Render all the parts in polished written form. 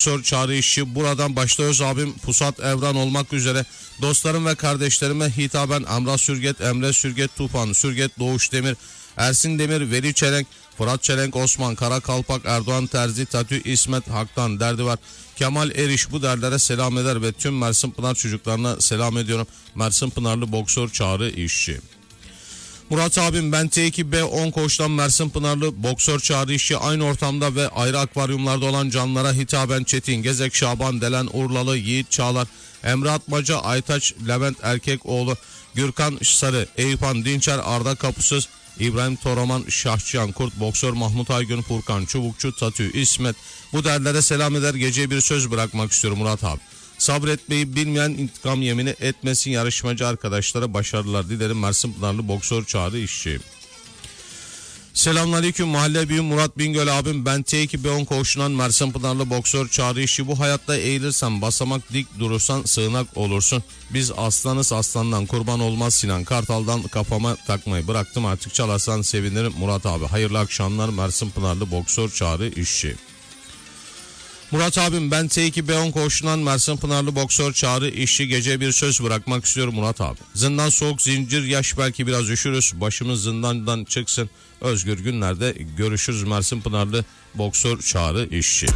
boksör Çağrı İşçi. Buradan başta öz abim Pusat Evran olmak üzere dostlarım ve kardeşlerime hitaben Amra Sürget, Emre Sürget, Tufan Sürget, Doğuş Demir, Ersin Demir, Veli Çelenk, Fırat Çelenk, Osman Karakalpak, Erdoğan Terzi, Tatü İsmet, Hak'tan derdi var. Kemal Eriş bu derlere selam eder ve tüm Mersin Pınar çocuklarına selam ediyorum. Mersin Pınarlı boksör Çağrı İşçi. Murat abim ben T2B10 Koç'tan Mersin Pınarlı boksör Çağrı İşçi, aynı ortamda ve ayrı akvaryumlarda olan canlılara hitaben Çetin, Gezek, Şaban, Delen, Urlalı, Yiğit Çağlar, Emre Atmaca, Aytaç, Levent Erkekoğlu, Gürkan Sarı, Eyüphan Dinçer, Arda Kapısız, İbrahim Toraman, Şahçıyan Kurt, boksör Mahmut Aygün, Furkan Çubukçu, Tatü İsmet bu derlere selam eder. Geceye bir söz bırakmak istiyorum Murat abi. Sabretmeyi bilmeyen intikam yemini etmesin. Yarışmacı arkadaşlara başarılar dilerim. Mersin Pınarlı boksör Çağrı İşçi. Selamünaleyküm mahalle büyüğüm Murat Bingöl abim. Ben T2B10 Koğuşu'ndan Mersin Pınarlı boksör Çağrı İşçi. Bu hayatta eğilirsen basamak, dik durursan sığınak olursun. Biz aslanız, aslandan kurban olmaz. Sinan Kartal'dan kafama takmayı bıraktım, artık çalarsan sevinirim Murat abi. Hayırlı akşamlar. Mersin Pınarlı boksör Çağrı İşçi. Murat abim ben T2B10 Koğuşu'ndan Mersin Pınarlı boksör Çağrı İşçi. Gece bir söz bırakmak istiyorum Murat abi. Zindan soğuk, zincir yaş, belki biraz üşürüz. Başımız zindandan çıksın. Özgür günlerde görüşürüz. Mersin Pınarlı boksör Çağrı İşçi.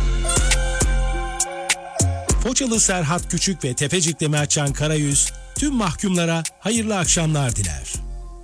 Foçalı Serhat Küçük ve Tepecik'te Mertcan Karayüz tüm mahkumlara hayırlı akşamlar diler.